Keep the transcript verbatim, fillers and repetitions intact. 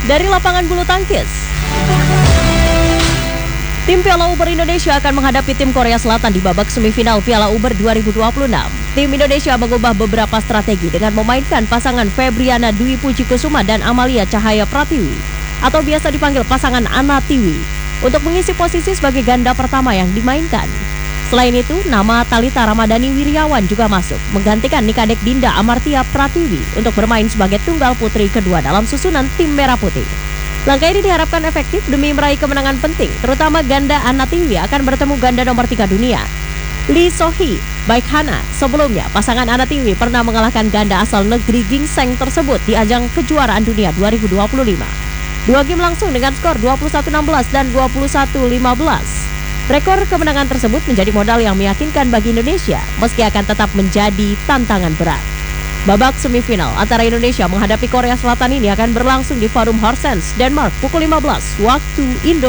Dari lapangan bulu tangkis, tim Piala Uber Indonesia akan menghadapi tim Korea Selatan di babak semifinal Piala Uber dua ribu dua puluh enam. Tim Indonesia mengubah beberapa strategi dengan memainkan pasangan Febriana Dwi Puji Kusuma dan Amalia Cahaya Pratiwi, atau biasa dipanggil pasangan Ana Tiwi, untuk mengisi posisi sebagai ganda pertama yang dimainkan. Selain itu, nama Talita Ramadhani Wiryawan juga masuk, menggantikan Nikadek Dinda Amartia Pratiwi untuk bermain sebagai tunggal putri kedua dalam susunan tim Merah Putih. Langkah ini diharapkan efektif demi meraih kemenangan penting, terutama ganda Ana Tiwi akan bertemu ganda nomor tiga dunia, Lee So-hee Baekhana. Sebelumnya, pasangan Ana Tiwi pernah mengalahkan ganda asal negeri Gingseng tersebut di ajang kejuaraan dunia dua ribu dua puluh lima. Dua game langsung dengan skor dua puluh satu enam belas dan dua puluh satu lima belas. Rekor kemenangan tersebut menjadi modal yang meyakinkan bagi Indonesia, meski akan tetap menjadi tantangan berat. Babak semifinal antara Indonesia menghadapi Korea Selatan ini akan berlangsung di Forum Horsens, Denmark pukul lima belas waktu Indonesia.